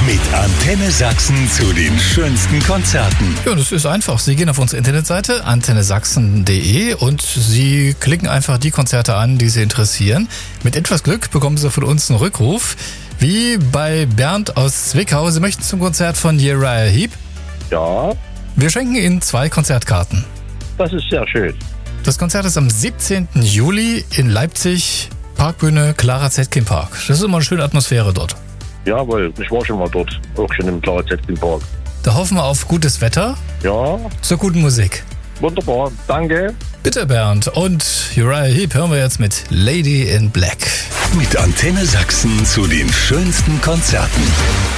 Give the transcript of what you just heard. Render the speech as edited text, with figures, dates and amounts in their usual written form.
Mit Antenne Sachsen zu den schönsten Konzerten. Ja, das ist einfach. Sie gehen auf unsere Internetseite antennesachsen.de und Sie klicken einfach die Konzerte an, die Sie interessieren. Mit etwas Glück bekommen Sie von uns einen Rückruf, wie bei Bernd aus Zwickau. Sie möchten zum Konzert von Uriah Heep? Ja, Wir schenken Ihnen 2 Konzertkarten. das ist sehr schön. Das Konzert ist am 17. Juli in Leipzig, Parkbühne Clara Zetkin Park. Das ist immer eine schöne Atmosphäre dort. Jawohl, ich war schon mal dort, auch schon im Clara Zetkin Park. Da hoffen wir auf gutes Wetter Ja, zur guten Musik. wunderbar, danke. Bitte Bernd. Und Uriah Heep hören wir jetzt mit Lady in Black. Mit Antenne Sachsen zu den schönsten Konzerten.